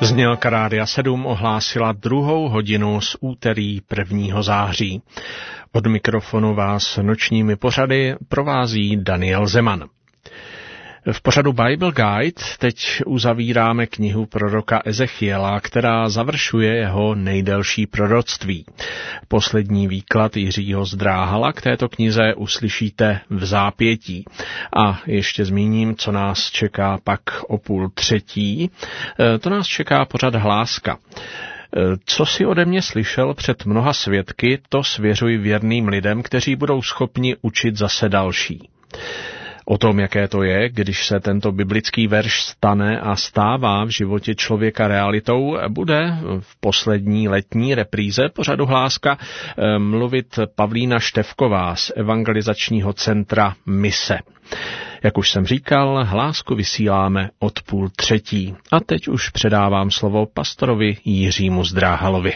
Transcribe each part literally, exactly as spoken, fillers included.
Znělka Rádia sedm ohlásila druhou hodinu z úterý prvního září. Od mikrofonu vás nočními pořady provází Daniel Zeman. V pořadu Bible Guide teď uzavíráme knihu proroka Ezechiela, která završuje jeho nejdelší proroctví. Poslední výklad Jiřího Zdráhala k této knize uslyšíte v zápětí. A ještě zmíním, co nás čeká pak o půl třetí. To nás čeká pořad Hláska. Co si ode mě slyšel před mnoha svědky, to svěřuj věrným lidem, kteří budou schopni učit zase další. O tom, jaké to je, když se tento biblický verš stane a stává v životě člověka realitou, bude v poslední letní repríze pořadu Hláska mluvit Pavlína Števková z evangelizačního centra Mise. Jak už jsem říkal, hlásku vysíláme od půl třetí. A teď už předávám slovo pastorovi Jiřímu Zdráhalovi.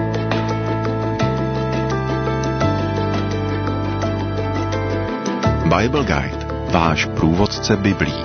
Bible Guide. Váš průvodce Biblí.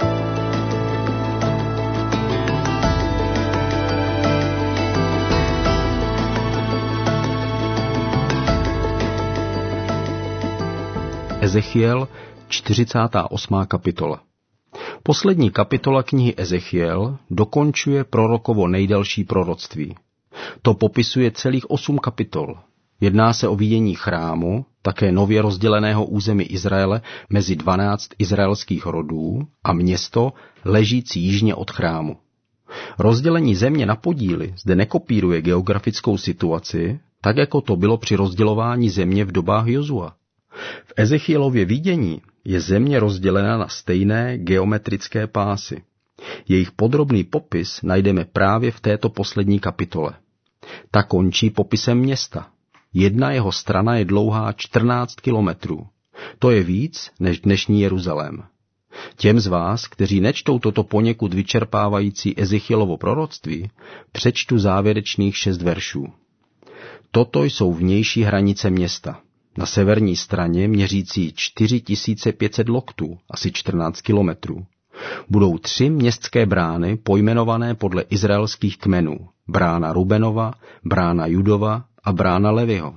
Ezechiel, čtyřicátá osmá kapitola. Poslední kapitola knihy Ezechiel dokončuje prorokovo nejdelší proroctví. To popisuje celých osm kapitol. Jedná se o vidění chrámu, také nově rozděleného území Izraele mezi dvanáct izraelských rodů a město ležící jižně od chrámu. Rozdělení země na podíly zde nekopíruje geografickou situaci, tak jako to bylo při rozdělování země v dobách Jozua. V Ezechielově vidění je země rozdělena na stejné geometrické pásy. Jejich podrobný popis najdeme právě v této poslední kapitole. Ta končí popisem města. Jedna jeho strana je dlouhá čtrnáct kilometrů. To je víc než dnešní Jeruzalém. Těm z vás, kteří nečtou toto poněkud vyčerpávající Ezechielovo proroctví, přečtu závěrečných šest veršů. Toto jsou vnější hranice města. Na severní straně měřící čtyři tisíce pět set loktů, asi čtrnáct kilometrů. Budou tři městské brány pojmenované podle izraelských kmenů. Brána Rubenova, brána Judova a brána Leviho.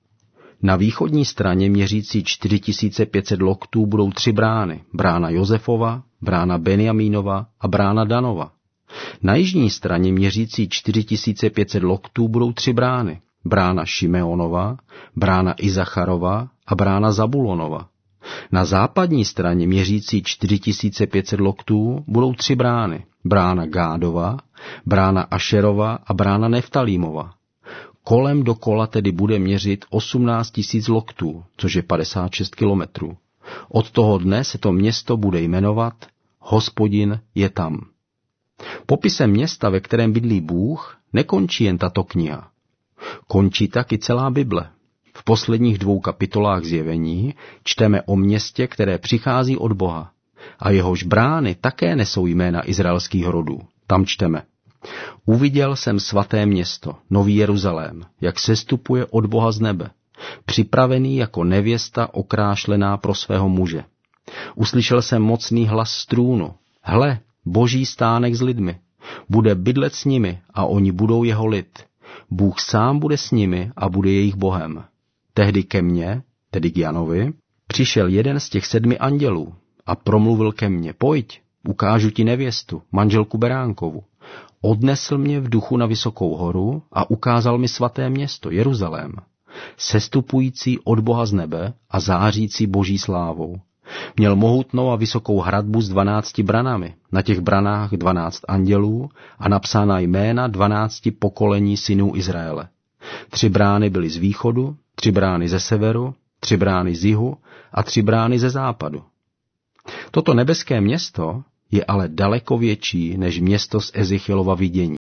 Na východní straně měřící čtyři tisíce pět set loktů budou tři brány. Brána Josefova, brána Benjamínova a brána Danova. Na jižní straně měřící čtyři tisíce pět set loktů budou tři brány. Brána Šimeonova, brána Izacharova a brána Zabulonova. Na západní straně měřící čtyři tisíce pět set loktů budou tři brány. Brána Gádova, brána Ašerova a brána Neftalímova. Kolem dokola tedy bude měřit osmnáct tisíc loktů, což je padesát šest kilometrů. Od toho dne se to město bude jmenovat Hospodin je tam. Popisem města, ve kterém bydlí Bůh, nekončí jen tato kniha. Končí taky celá Bible. V posledních dvou kapitolách Zjevení čteme o městě, které přichází od Boha. A jehož brány také nesou jména izraelských rodů. Tam čteme: Uviděl jsem svaté město, Nový Jeruzalém, jak sestupuje od Boha z nebe, připravený jako nevěsta okrášlená pro svého muže. Uslyšel jsem mocný hlas z trůnu: Hle, Boží stánek s lidmi, bude bydlet s nimi a oni budou jeho lid. Bůh sám bude s nimi a bude jejich Bohem. Tehdy ke mně, tedy k Janovi, přišel jeden z těch sedmi andělů a promluvil ke mně: Pojď, ukážu ti nevěstu, manželku Beránkovu. Odnesl mě v duchu na vysokou horu a ukázal mi svaté město, Jeruzalém, sestupující od Boha z nebe a zářící Boží slávou. Měl mohutnou a vysokou hradbu s dvanácti branami, na těch branách dvanáct andělů a napsána jména dvanácti pokolení synů Izraele. Tři brány byly z východu, tři brány ze severu, tři brány z jihu a tři brány ze západu. Toto nebeské město je ale daleko větší než město z Ezechielova vidění.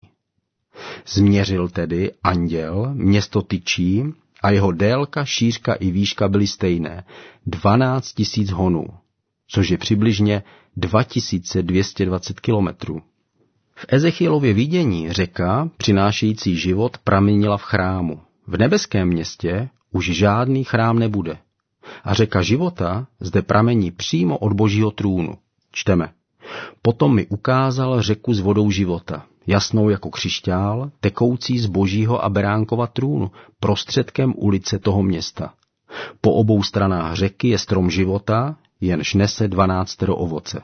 Změřil tedy anděl město tyčí a jeho délka, šířka i výška byly stejné, dvanáct tisíc honů, což je přibližně dva tisíce dvě stě dvacet kilometrů. V Ezechielově vidění řeka, přinášející život, pramenila v chrámu. V nebeském městě už žádný chrám nebude. A řeka života zde pramení přímo od Božího trůnu. Čteme: Potom mi ukázal řeku s vodou života, jasnou jako křišťál, tekoucí z Božího a beránkova trůnu, prostředkem ulice toho města. Po obou stranách řeky je strom života, jenž nese dvanáctero ovoce.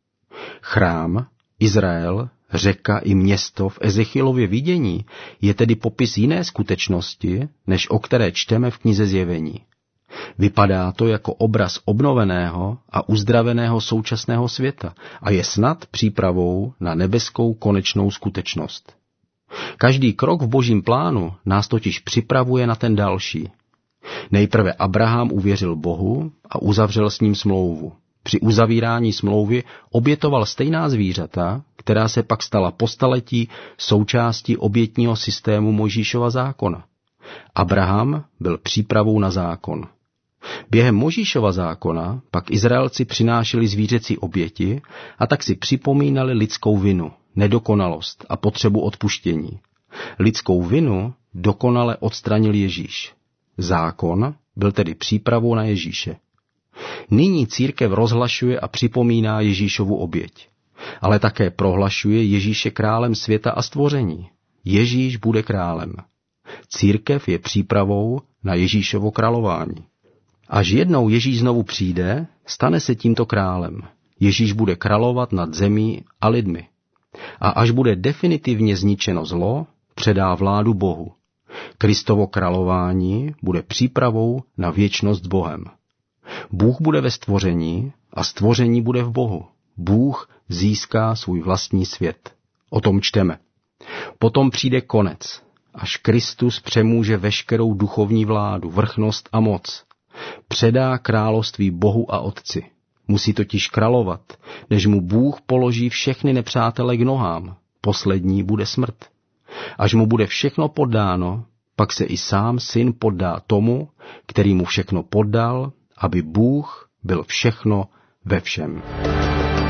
Chrám, Izrael, řeka i město v Ezechielově vidění je tedy popis jiné skutečnosti, než o které čteme v knize Zjevení. Vypadá to jako obraz obnoveného a uzdraveného současného světa a je snad přípravou na nebeskou konečnou skutečnost. Každý krok v Božím plánu nás totiž připravuje na ten další. Nejprve Abraham uvěřil Bohu a uzavřel s ním smlouvu. Při uzavírání smlouvy obětoval stejná zvířata, která se pak stala po staletí součástí obětního systému Mojžíšova zákona. Abraham byl přípravou na zákon. Během Mojžíšova zákona pak Izraelci přinášeli zvířecí oběti a tak si připomínali lidskou vinu, nedokonalost a potřebu odpuštění. Lidskou vinu dokonale odstranil Ježíš. Zákon byl tedy přípravou na Ježíše. Nyní církev rozhlašuje a připomíná Ježíšovu oběť, ale také prohlašuje Ježíše králem světa a stvoření. Ježíš bude králem. Církev je přípravou na Ježíšovo králování. Až jednou Ježíš znovu přijde, stane se tímto králem. Ježíš bude královat nad zemí a lidmi. A až bude definitivně zničeno zlo, předá vládu Bohu. Kristovo králování bude přípravou na věčnost s Bohem. Bůh bude ve stvoření a stvoření bude v Bohu. Bůh získá svůj vlastní svět. O tom čteme. Potom přijde konec, až Kristus přemůže veškerou duchovní vládu, vrchnost a moc. Předá království Bohu a Otci. Musí totiž královat, než mu Bůh položí všechny nepřátele k nohám. Poslední bude smrt. Až mu bude všechno poddáno, pak se i sám syn poddá tomu, který mu všechno poddal, aby Bůh byl všechno ve všem.